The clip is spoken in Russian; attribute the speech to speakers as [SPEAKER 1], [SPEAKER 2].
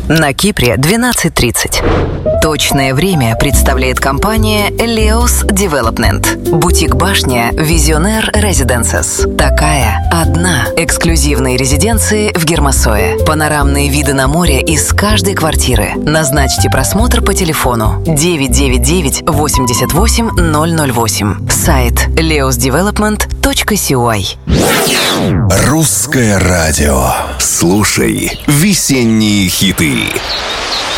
[SPEAKER 1] На Кипре 12:30. Точное время представляет компания Leos Development. Бутик-башня Visionaire Residences. Такая одна. Эксклюзивные резиденции в Гермосое. Панорамные виды на море из каждой квартиры. Назначьте просмотр по телефону 999 88 008. Сайт leosdevelopment.cy.
[SPEAKER 2] Русское радио. Слушай весенние хиты.